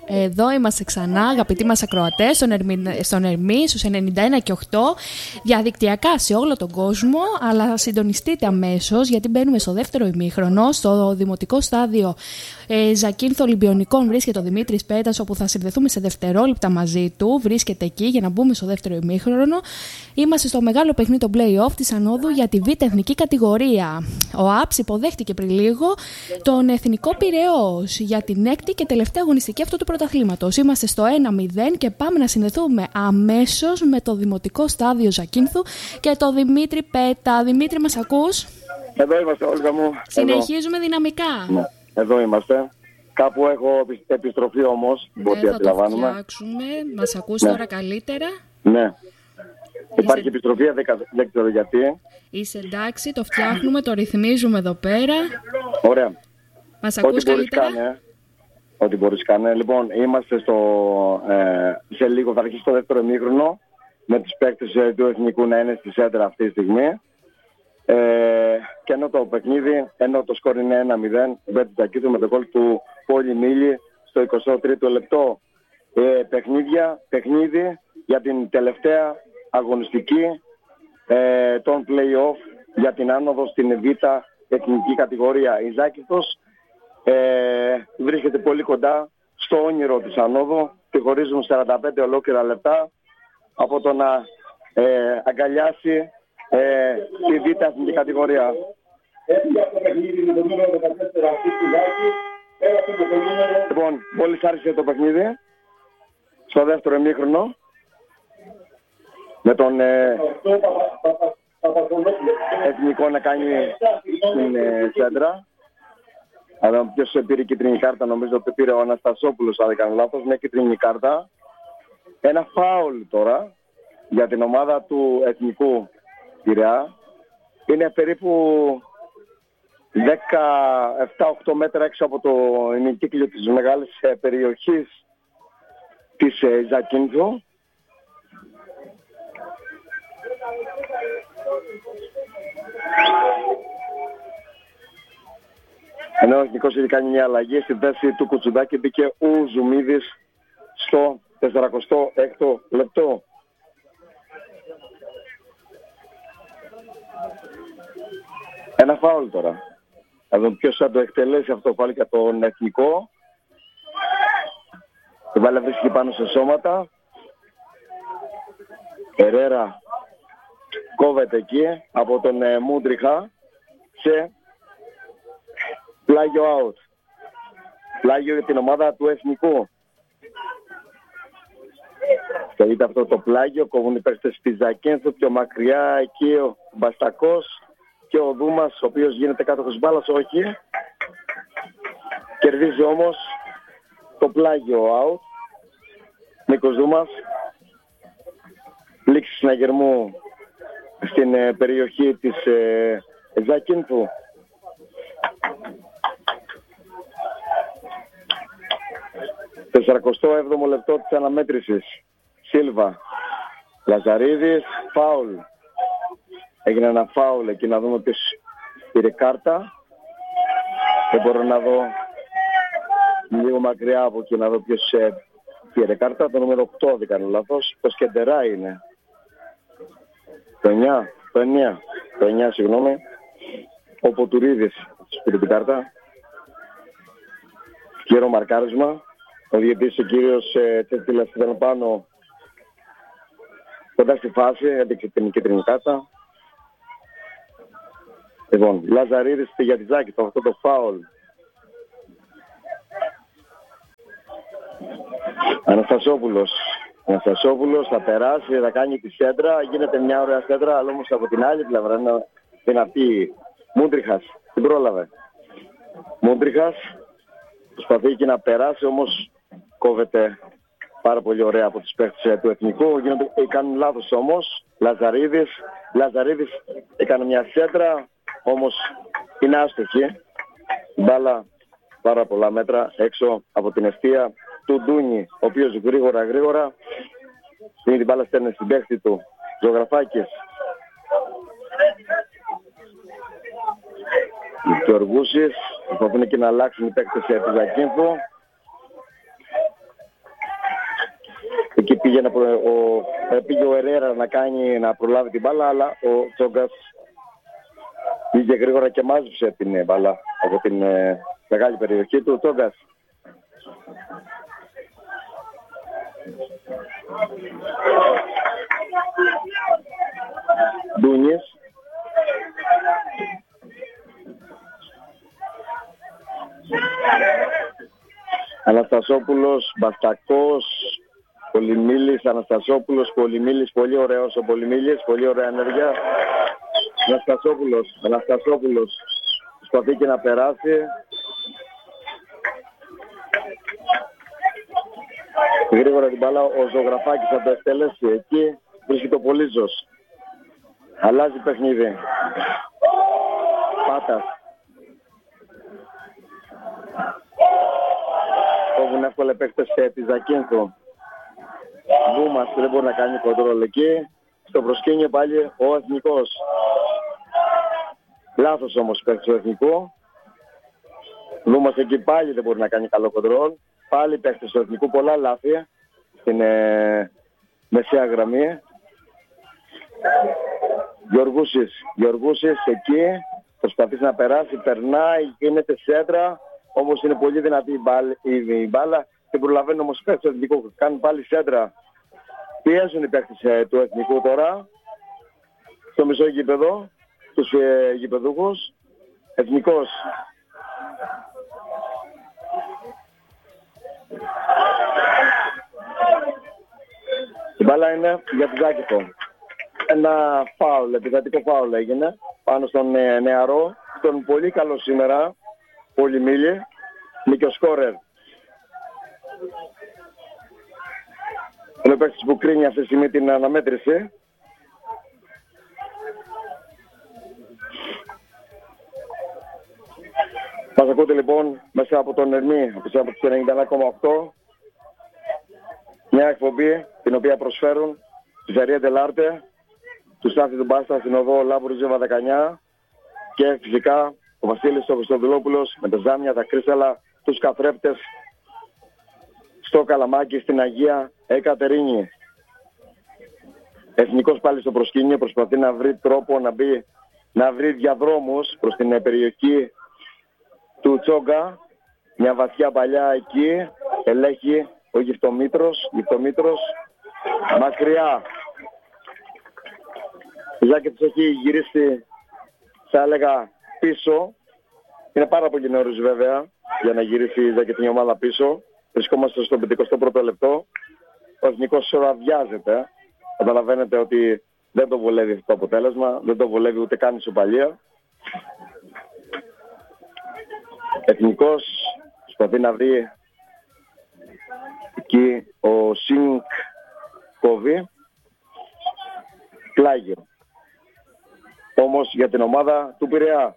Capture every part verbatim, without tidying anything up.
Εδώ είμαστε ξανά, αγαπητοί μας ακροατές, στον, Ερμή, στον Ερμή, στους ενενήντα ένα και οκτώ, διαδικτυακά σε όλο τον κόσμο, αλλά συντονιστείτε αμέσως, γιατί μπαίνουμε στο δεύτερο ημίχρονο, στο δημοτικό στάδιο ε, Ζακίνθο Ολυμπιονικών βρίσκεται ο Δημήτρης Πέτας, όπου θα συνδεθούμε σε δευτερόλεπτα μαζί του, βρίσκεται εκεί για να μπούμε στο δεύτερο ημίχρονο. Είμαστε στο μεγάλο παιχνίδι των play-off της Ανόδου για τη Β' εθνική κατηγορία. Ο ΑΠΣ υποδέχτηκε πριν λίγο τον Εθνικό Πειραιώς για την έκτη και τελευταία αγωνιστική αυτού του πρωταθλήματος. Είμαστε στο ένα μηδέν και πάμε να συνδεθούμε αμέσως με το δημοτικό στάδιο Ζακίνθου και το Δημήτρη Πέτα. Δημήτρη, μας ακούς? Εδώ είμαστε, Όλγα μου. Συνεχίζουμε εδώ. Δυναμικά. Ναι. Εδώ είμαστε. Κάπου έχω επιστροφή όμως, ναι, ό,τι αντιλαμβάνουμε. Θα το φτιάξουμε. Μας ακούς ναι. τώρα καλύτερα? Ναι. Είσαι... Υπάρχει επιστροφή, δεν ξέρω γιατί. Είσαι εντάξει, το φτιάχνουμε, το ρυθμίζουμε εδώ πέρα. Ωραία. Μας ακούς καλύτερα? Κάνε, ό,τι μπορείς κάνε. Λοιπόν, είμαστε στο, ε, σε λίγο, θα αρχίσει το δεύτερο ημίχρονο, με τους παίκτες ε, του Εθνικού να είναι στη σέντρα αυτή τη στιγμή. Ε, και ενώ το παιχνίδι, ενώ το σκορ είναι ένα μηδέν, με το γκολ του Πόλη Μίλη στο εικοστό τρίτο λεπτό. Ε, παιχνίδια, παιχνίδι για την τελευταία αγωνιστική ε, των play-off για την άνοδο στην Β' εθνική κατηγορία. Η Ζάκυνθος ε, βρίσκεται πολύ κοντά στο όνειρο της ανόδου. Τη χωρίζουν σαράντα πέντε ολόκληρα λεπτά από το να ε, αγκαλιάσει ε, τη Β' εθνική κατηγορία. Λοιπόν, μόλις άρχισε το παιχνίδι στο δεύτερο ημίχρονο με τον ε, Εθνικό να κάνει την ε, σέντρα. Αλλά ποιος πήρε κίτρινη κάρτα, νομίζω ότι πήρε ο Αναστασόπουλος, αν δεν κάνω λάθος, με κίτρινη κάρτα. Ένα φάουλ τώρα για την ομάδα του Εθνικού Πειραιά. Είναι περίπου δεκαεπτά οκτώ μέτρα έξω από το ημικύκλιο της μεγάλης περιοχής της ε, Ζακίνθου. Ενώ ο Εθνικός ήδη κάνει μια αλλαγή, στη θέση του Κουτσουδάκη μπήκε ο Ζουμίδης στο τεσσαρακοστό έκτο λεπτό. Ένα φάουλ τώρα. Θα δούμε ποιος θα το εκτελέσει αυτό πάλι για τον Εθνικό. Η μπάλα βρίσκει πάνω σε σώματα. Ερέρα κόβεται εκεί από τον ε, Μούντριχα σε πλάγιο out. Πλάγιο για την ομάδα του Εθνικού. Και δείτε αυτό το πλάγιο, κόβουν οι παίκτες στη Ζακίνθου, πιο μακριά εκεί ο Μπαστακός και ο Δούμας, ο οποίος γίνεται κάτοχος μπάλας, όχι. Κερδίζει όμως το πλάγιο out. Νίκος Δούμας. Λήξη συναγερμού στην ε, περιοχή της ε, Ζακίνθου. σαρακοστό έβδομο λεπτό της αναμέτρησης. Σίλβα. Λαζαρίδης. Φάουλ. Έγινε ένα φάουλ εκεί, να δούμε ποιος πήρε κάρτα. Δεν μπορώ να δω λίγο μακριά από εκεί να δω ποιος ε, πήρε κάρτα. Το νούμερο οκτώ δεν κάνω λάθος. Το Σκεντερά είναι. Το εννιά. Το εννιά. Το εννιά, συγγνώμη. Ο Ποτουρίδης πήρε την κάρτα. Κύριο μαρκάρισμα. Ο διαιτητής ο κύριος ε, Τσέτιλας ήταν πάνω κοντά στη φάση, έδειξε την κίτρινη κάρτα. Λοιπόν, Λαζαρίδης για τη Ζάκη, το αυτό το φάουλ. Αναστασόπουλος. Αναστασόπουλος θα περάσει, θα κάνει τη σέντρα, γίνεται μια ωραία σέντρα, αλλά όμως από την άλλη πλευρά είναι δυνατή. Μούντριχας, την πρόλαβε. Μούντριχας προσπαθεί και να περάσει, όμως κόβεται πάρα πολύ ωραία από τους παίκτες του Εθνικού. Γίνονται, κάνουν λάθος όμως. Λαζαρίδης. Λαζαρίδης έκανε μια σέντρα, όμως είναι άστοχη. Μπάλα πάρα πολλά μέτρα έξω από την ευθεία του Ντούνι, ο οποίος γρήγορα γρήγορα είναι την μπάλα, στέλνει στην παίκτη του. Ζωγραφάκης. Και ο Αργούσης προσπαθούν και να αλλάξουν οι παίκτες του Ζακίνθου. πήγε, να προ... ο... πήγε ο Ερέρα να κάνει να προλάβει την μπάλα, αλλά ο Τσόγκας πήγε γρήγορα και μάζεψε την μπάλα από την ε, μεγάλη περιοχή του. Τσόγκας. Ντούνης. Αναστασόπουλος, Μπαστακός, Πολυμήλης, Αναστασόπουλος, Πολυμήλης, πολύ ωραίος ο Πολυμήλης, πολύ ωραία ενέργεια. Αναστασόπουλος, Αναστασόπουλος, προσπαθεί και να περάσει. Γρήγορα την μπάλα ο Ζωγραφάκης θα το εκτελέσει, εκεί βρίσκεται ο Πολύζος. Αλλάζει παιχνίδι. Πάτας. Κόβουν εύκολα παίκτες της Ζακίνθου. Δούμας δεν μπορεί να κάνει κοντρόλ εκεί. Στο προσκήνιο πάλι ο Εθνικός. Λάθος όμως παίκτης του Εθνικού. Δούμας εκεί πάλι δεν μπορεί να κάνει καλό κοντρόλ. Πάλι παίκτης του Εθνικού, πολλά λάθη στην ε, μεσαία γραμμή. Γιωργούσης, Γιωργούσης εκεί, προσπαθείς να περάσει, περνάει, γίνεται σέντρα, όμως είναι πολύ δυνατή η μπάλα, η μπάλα και προλαβαίνει όμως παίκτης του Εθνικού, κάνει πάλι σέντρα. Πιέζουν οι παίκτες του Εθνικού τώρα, στο μισό γήπεδο, τους ε, γηπεδούχους. Εθνικός. Η μπάλα είναι για την Ζάκηθο. Ένα φάουλ, επιθετικό φάουλ έγινε πάνω στον ε, νεαρό, τον πολύ καλό σήμερα, Πολυμήλη, Νίκος Σκόρερ. Είναι ο παίκτης που κρίνει αυτή τη στιγμή την αναμέτρηση. Μας ακούτε λοιπόν μέσα από τον Ερμή, από τους ενενήντα ένα κόμμα οκτώ. Μια εκπομπή την οποία προσφέρουν τη Ζαρία Τελάρτε, του Στάθη του Μπάστα στην οδό Λάμπρου Ζέβα δεκαεννιά και φυσικά ο Βασίλης ο Χριστοδουλόπουλος με τα ζάμια, τα κρίσταλα, τους καθρέπτες στο Καλαμάκι στην Αγία Εκατερίνη. Εθνικός πάλι στο προσκήνιο, προσπαθεί να βρει τρόπο να μπει, να βρει διαδρόμους προς την περιοχή του Τσόγκα. Μια βαθιά παλιά εκεί, ελέγχει ο Γυφτομήτρος, Γυφτομήτρος μακριά. Η Ζάκη έχει γυρίσει, θα έλεγα, πίσω. Είναι πάρα πολύ νωρίς βέβαια για να γυρίσει η Ζάκη την ομάδα πίσω. Βρισκόμαστε στο πενηκοστό πρώτο λεπτό. Ο Εθνικός σοβιάζεται. Καταλαβαίνετε ότι δεν το βολεύει αυτό το αποτέλεσμα. Δεν το βολεύει ούτε καν η σοπαλία. Εθνικός προσπαθεί να βρει εκεί ο Σινκ κόβει. Πλάγιο. Όμως για την ομάδα του Πειραιά.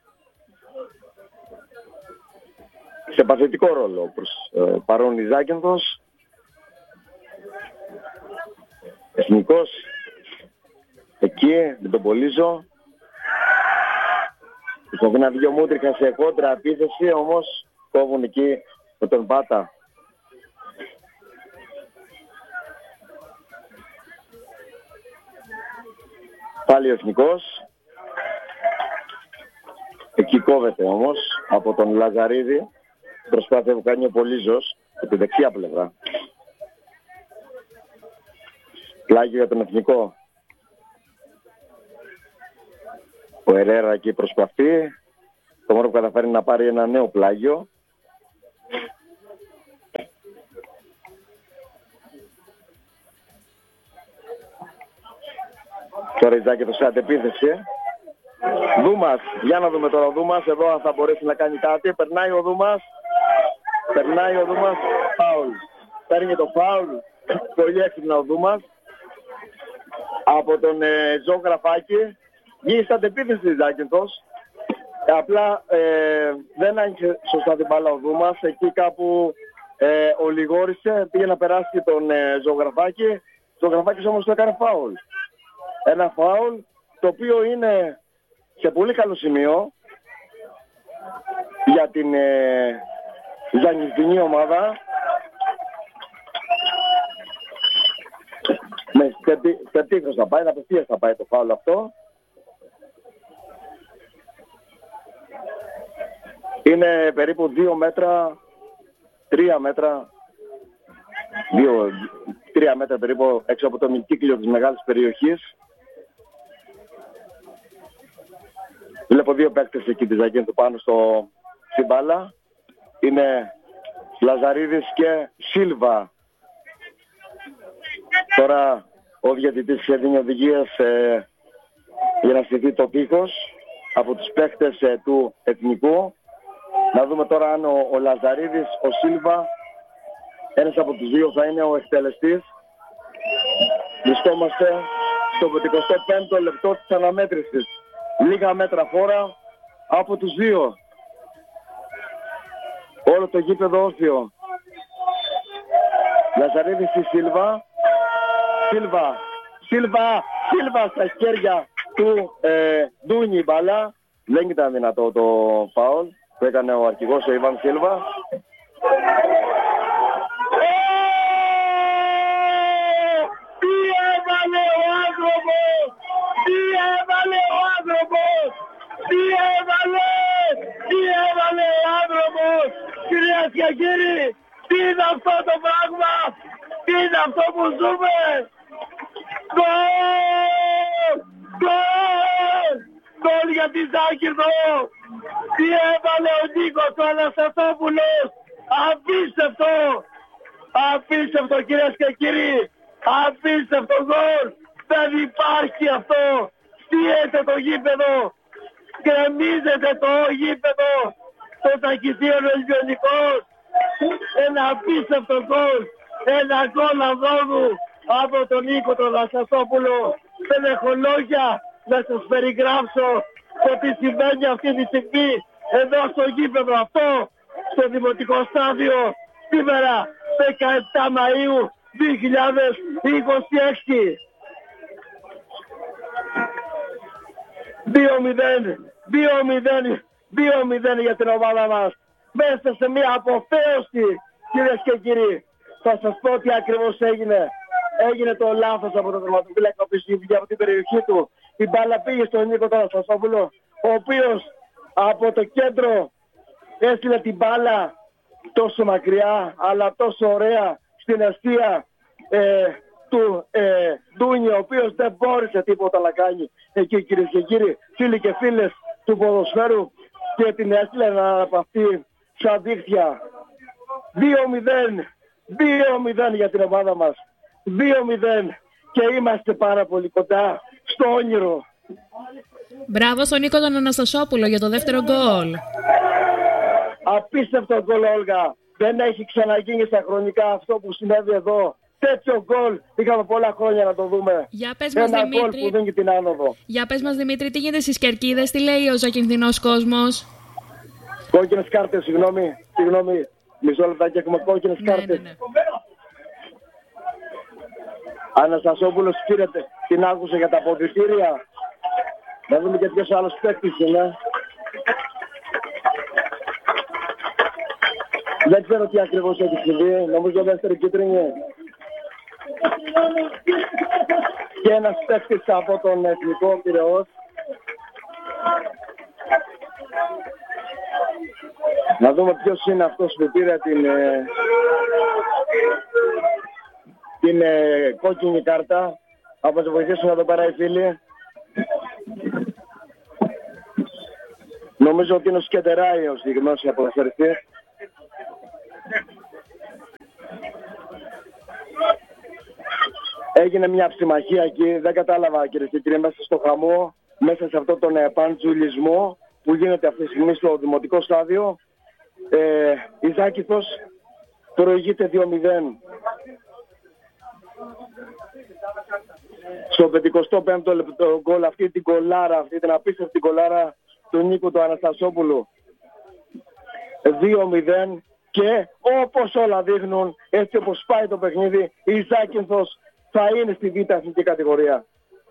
Σε παθητικό ρόλο προς ε, παρόν η Ζάκυνθος. Εθνικός εκεί με τον Πολύζο. Προσπαθεί να βγει ο Μούτριχα σε κόντρα επίθεση, όμως κόβουν εκεί με τον Πάτα. Πάλι ο Εθνικός. Εκεί κόβεται όμως από τον Λαζαρίδη. Προσπάθεια που κάνει ο Πολύζος από τη δεξιά πλευρά. Πλάγιο για τον Εθνικό. Ο Ερέρα εκεί προσπαθεί. Το μόνο που καταφέρει να πάρει ένα νέο πλάγιο. Τώρα η Ζάκη το σε αντεπίθεση. Δούμας, για να δούμε τώρα ο Δούμας, εδώ αν θα μπορέσει να κάνει κάτι. Περνάει ο Δούμας. Περνάει ο Δούμας. Φάουλ. Παίρνει το φάουλ. Πολύ έξυπνα ο Δούμας. Από τον ε, Ζωγραφάκη. Γύρισε αντεπίθεση η Ζάκυνθος. Ε, απλά ε, δεν άνοιξε σωστά την μπάλα ο Δούμας. Εκεί κάπου ε, ολιγόρησε. Πήγε να περάσει τον ε, Ζωγραφάκη. Ο Ζωγραφάκης όμως το έκανε φάουλ. Ένα φάουλ το οποίο είναι σε πολύ καλό σημείο για την ε, ζανιστινή ομάδα. Με τετίχρος θα πάει, απευθείας θα πάει το φάουλ αυτό. Είναι περίπου δύο μέτρα, τρία μέτρα, δύο, τρία μέτρα περίπου έξω από το μικύκλιο της μεγάλης περιοχής. Βλέπω δύο παίκτες εκεί της Ζακίνθου πάνω στο, στην μπάλα. Είναι Λαζαρίδης και Σίλβα. Τώρα ο διαιτητής δίνει οδηγίες ε, για να στηθεί το τείχος από τους παίκτες ε, του Εθνικού. Να δούμε τώρα αν ο, ο Λαζαρίδης, ο Σίλβα, ένας από τους δύο θα είναι ο εκτελεστής. Βρισκόμαστε στο πενηκοστό πέμπτο λεπτό της αναμέτρησης. Λίγα μέτρα φόρα από τους δύο. Όλο το γήπεδο όρθιο. Λαζαρίδης ή Σίλβα. Σίλβα, Σίλβα, Σίλβα στα χέρια του ε, Ντούνι μπάλα. Δεν ήταν δυνατό το φάουλ που έκανε ο αρχηγός ο Ιβάν Σίλβα. Τι έβαλε ο άνθρωπος! Τι έβαλε ο άνθρωπος! Τι έβαλε! Τι έβαλε ο άνθρωπος! Κυρίες και κύριοι, τι είναι αυτό το πράγμα! Τι είναι αυτό που ζούμε! Γκολ! Γκολ! Γκολ για τη Ζάκυνθο! Τι έβαλε ο Νίκος ο Αναστασόπουλος! Απίστευτο! Απίστευτο κυρίες και κύριοι! Απίστευτο γκολ! Δεν υπάρχει αυτό! Στίεται το γήπεδο! Γκρεμίζεται το γήπεδο! Το ταχυθείο Ολυμπιονικός! Ένα απίστευτο γκολ! Ένα γκολ αγώνου από τον Νίκο τον Αναστασόπουλο. Δεν έχω λόγια να σας περιγράψω το τι συμβαίνει αυτή τη στιγμή εδώ στο γήπεδο αυτό, στο Δημοτικό Στάδιο, σήμερα δεκαεπτά Μαΐου δύο χιλιάδες είκοσι έξι. δύο μηδέν, δύο μηδέν, δύο μηδέν για την ομάδα μας. Μέσα σε μια αποθέωση, κυρίες και κύριοι. Θα σας πω τι ακριβώς έγινε. Έγινε το λάθος από τον τερματοφύλακα που πήγε από την περιοχή του. Η μπάλα πήγε στον Νίκο τον Αναστασόπουλο, ο οποίος από το κέντρο έστειλε την μπάλα τόσο μακριά, αλλά τόσο ωραία στην αιστεία ε, του ε, Ντούνι, ο οποίος δεν μπόρεσε τίποτα να κάνει. Εκεί, κυρίες και κύριοι, φίλοι και φίλες του ποδοσφαίρου, και την έστειλε να αναπαυτεί σαν δίχτυα. δύο μηδέν. δύο μηδέν για την ομάδα μας. δύο μηδέν και είμαστε πάρα πολύ κοντά στο όνειρο. Μπράβο στον Νίκο τον Αναστασόπουλο για το δεύτερο γκολ. Απίστευτο γκολ, Όλγα. Δεν έχει ξαναγίνει στα χρονικά αυτό που συνέβη εδώ. Τέτοιο γκολ είχαμε πολλά χρόνια να το δούμε. Για πες μας, ένα Δημήτρη. γκολ που δίνει την άνοδο. Για πες μας, Δημήτρη, τι γίνεται στις Κερκίδες, τι λέει ο Ζακυνθινός κόσμος? Κόκκινες κάρτες, συγγνώμη, συγγνώμη. Μισό λεπτάκι, έχουμε κόκκινες Ναι, κάρτες. ναι, ναι. Αναστασόπουλος κύρεται, την άκουσε για τα αποδυτήρια. Να δούμε και ποιος άλλος παίκτης είναι. Δεν ξέρω τι ακριβώς έχει συμβεί. Νομίζω δεύτερη κίτρινη. Και ένας παίκτης από τον Εθνικό Πειραιώς. Να δούμε ποιος είναι αυτός που πήρε την, ε, την ε, κόκκινη κάρτα. Θα μας βοηθήσουν εδώ πέρα οι φίλοι. Νομίζω ότι είναι ο Σκεντεράη ο συγκεκριμένος ποδοσφαιριστής. Έγινε μια ψημαχία εκεί, δεν κατάλαβα κύριε και κύριοι, μέσα στο χαμό, μέσα σε αυτόν τον ε, παντζουλισμό που γίνεται αυτή τη στιγμή στο Δημοτικό Στάδιο. Ε, η Ζάκυνθος προηγείται δύο μηδέν. Στο πενηκοστό πέμπτο λεπτό γκολ, αυτή την κολάρα, αυτή την απίστευτη κολάρα του Νίκου του Αναστασόπουλου. δύο μηδέν και όπως όλα δείχνουν, έτσι όπως πάει το παιχνίδι, η Ζάκυνθος θα είναι στη β' εθνική κατηγορία.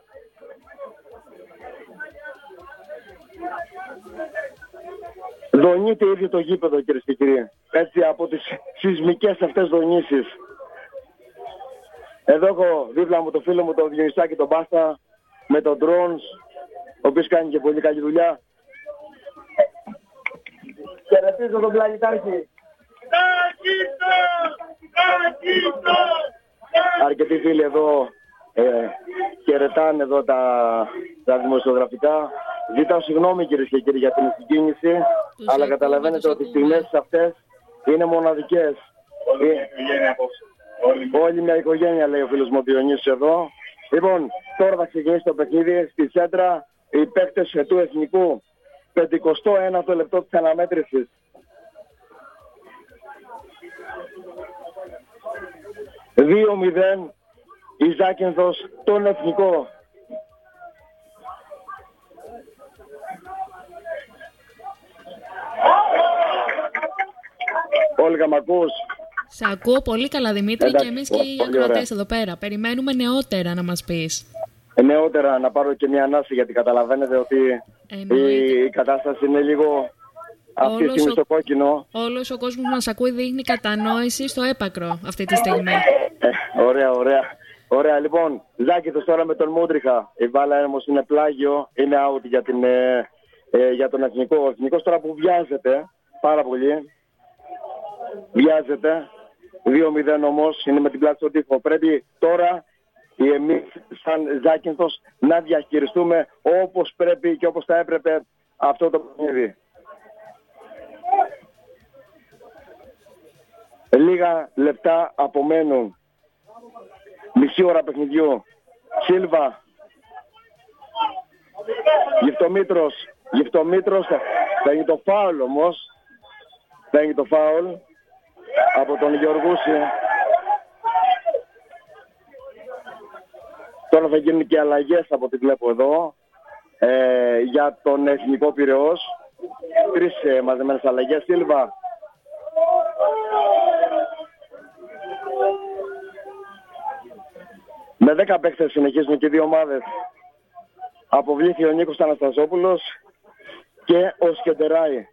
Δονείται ίδιο το γήπεδο, κυρίες και κύριοι. Έτσι, από τις σεισμικές αυτές δονήσεις. Εδώ έχω δίπλα μου το φίλο μου τον Διονυσάκη τον Μπάστα με τον Drones, ο οποίος κάνει και πολύ καλή δουλειά. Χαιρετίζω τον Πλανητάρχη. Αρκετοί φίλοι εδώ ε, χαιρετάνε εδώ τα, τα δημοσιογραφικά. Ζητάω συγγνώμη κυρίες και κύριοι για την συγκίνηση, τους αλλά καταλαβαίνετε ότι οι στιγμές αυτές είναι μοναδικές. Ε, όλη μια οικογένεια, λέει ο φίλος μου ο Διονύσης εδώ. Λοιπόν, τώρα θα ξεκινήσει το παιχνίδι στη Σέντρα. Οι παίκτες του Εθνικού, πενηκοστό ένατο λεπτό της αναμέτρησης. δύο μηδέν η Ζάκυνθος τον Εθνικό. Όλγα, μ' ακούς? Σε ακούω πολύ καλά, Δημήτρη. Εντάξει, και εμείς και οι ακροατές εδώ πέρα. Περιμένουμε νεότερα να μας πεις. Ε, νεότερα να πάρω και μια ανάση, γιατί καταλαβαίνετε ότι η, η κατάσταση είναι λίγο αυτή τη στιγμή στο κόκκινο. Όλος ο κόσμος μας ακούει, δείχνει κατανόηση στο έπακρο αυτή τη στιγμή. Ε, ωραία, ωραία. Ωραία, λοιπόν, Ζάκηθος τώρα με τον Μούντριχα. Η μπάλα όμως είναι πλάγιο, είναι out για, την, ε, ε, για τον Εθνικό. Ο Εθνικός τώρα που βιάζεται πάρα πολύ. Βιάζεται. δύο μηδέν όμως, είναι με την πλάτη στον τοίχο. Πρέπει τώρα εμείς σαν Ζάκυνθος να διαχειριστούμε όπως πρέπει και όπως θα έπρεπε αυτό το παιχνίδι. Λίγα λεπτά απομένουν. Μισή ώρα παιχνιδιού. Σίλβα. Γυφτομήτρος. Γυφτομήτρος. Θα γίνει το φάουλ όμως. Θα γίνει το φάουλ από τον Γεωργούση. Τώρα θα γίνουν και αλλαγές από ό,τι βλέπω εδώ ε, για τον Εθνικό Πειραιώς. Τρεις ε, μαζεμένες αλλαγές. Σίλβα. Με δέκα παίκτες συνεχίζουν και δύο ομάδες. Αποβλήθη ο Νίκος Αναστασόπουλος και ο Σκεντεράη.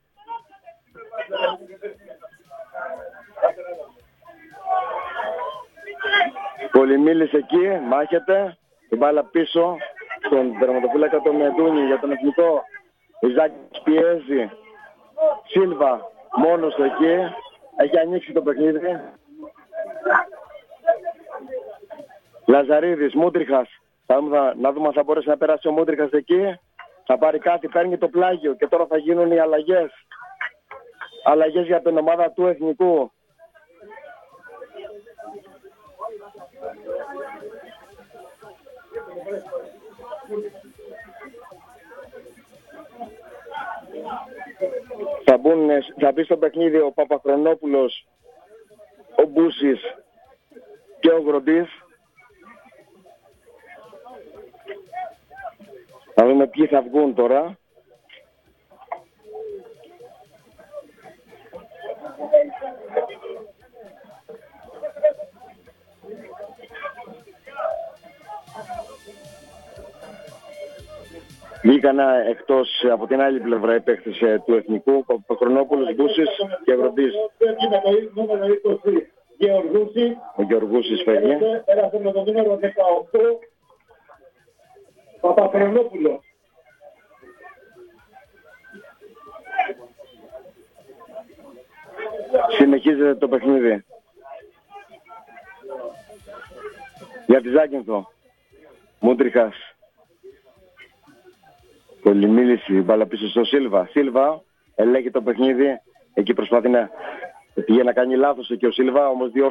Πολυμήλης εκεί, μάχεται. Η μπάλα πίσω στον τερματοφύλακα τον Μεντούνι για τον Εθνικό. Ιζάκης πιέζει. Σίλβα μόνος εκεί. Έχει ανοίξει το παιχνίδι. Λαζαρίδης, Μούντριχας. Θα δούμε, να δούμε αν θα μπορέσει να περάσει ο Μούντριχας εκεί. Θα πάρει κάτι, παίρνει το πλάγιο και τώρα θα γίνουν οι αλλαγές. Αλλαγές για την ομάδα του Εθνικού. Θα, μπουν, θα μπει στο παιχνίδι ο Παπαχρονόπουλος, ο Μπούσης και ο Γροντής. Θα δούμε ποιοι θα βγουν τώρα. Βγήκαν εκτός από την άλλη πλευρά οι παίκτες του Εθνικού, ο Χρονόπουλος, Μπούσης και Γροντής. Ο Γεωργούσης φεύγει. Πέρασε με το νούμερο δεκαοκτώ, Παπαχρονόπουλο. Συνεχίζεται το παιχνίδι. Για τη Ζάκυνθο. Μούντριχας. Πολυμίληση, μπάλα πίσω στο Σίλβα. Σίλβα ελέγχει το παιχνίδι. Εκεί προσπαθεί να, πήγε να κάνει λάθος εκεί ο Σίλβα, όμως δύο